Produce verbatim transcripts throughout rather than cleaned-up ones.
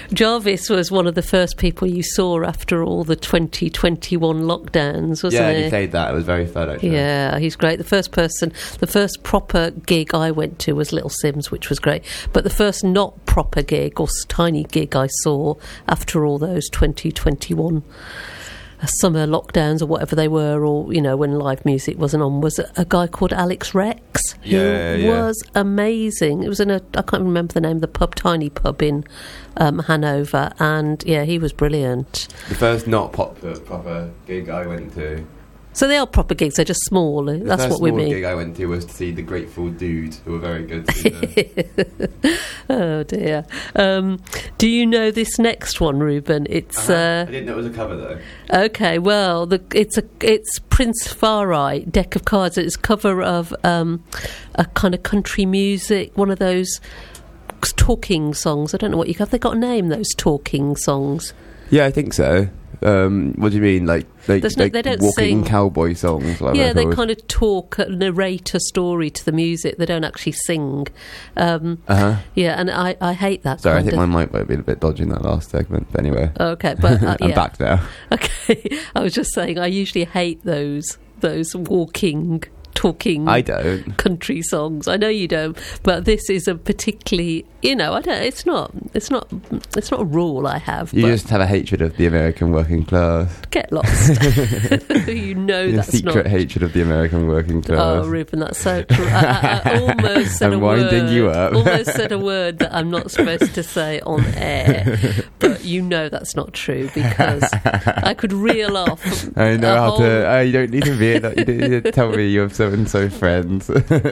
Jarvis was one of the first people you saw after all the twenty twenty-one lockdowns, wasn't yeah, he? Yeah, he played that. It was very fun, actually. Yeah, he's great. The first person, the first proper gig I went to was Little Sims, which was great. But the first not proper gig or tiny gig I saw after all those twenty twenty-one summer lockdowns or whatever they were, or, you know, when live music wasn't on, was a, a guy called Alex Rex, who yeah, yeah. was amazing. It was in a, I can't remember the name of the pub, tiny pub in um, Hanover, and yeah, he was brilliant. The first not pop, proper gig I went to. So they are proper gigs, they're just small. The That's first what we small mean. gig I went to was to see the Grateful Dude, who were very good. To Oh dear. Um, do you know this next one, Ruben? It's. uh-huh. Uh, I didn't know it was a cover though. Okay, well, the, it's a it's Prince Farai, Deck of Cards. It's a cover of um, a kind of country music, one of those talking songs. I don't know what you have. They got a name, those talking songs. Yeah, I think so. Um, what do you mean, like, like, no, like they don't walking sing. cowboy songs? Like Yeah, they called. kind of talk, uh, narrate a story to the music. They don't actually sing. Um, Uh-huh. Yeah, and I, I hate that. Sorry, I kind think of my mic might be a bit dodgy in that last segment, but anyway. Okay, but uh, I'm yeah. back now. Okay, I was just saying I usually hate those those walking, talking I don't. country songs. I know you don't, but this is a particularly, you know, I don't. It's not. It's not. It's not a rule I have. You but just have a hatred of the American working class. get lost. You know Your that's secret not. hatred of the American working class. Oh, Ruben, that's so true. I, I, I almost said I'm a winding word. you up. Almost said a word that I'm not supposed to say on air, but you know that's not true because I could reel off. I know a how whole, to. Uh, you don't need to be. You don't need to tell me you have so and so friends.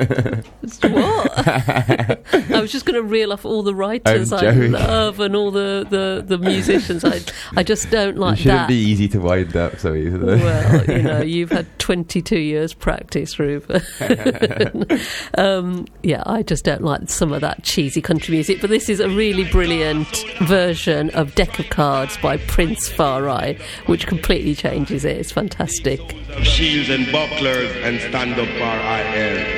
What? I was just going to reel off all the writers I'm I joking. love and all the, the, the musicians. I I just don't It like shouldn't that. be easy to wind up so easily. Well, you know, you've had twenty-two years practice, Ruben. um, yeah, I just don't like some of that cheesy country music. But this is a really brilliant version of Deck of Cards by Prince Farai, which completely changes it. It's fantastic. Shields and bucklers and stand up for our heirs.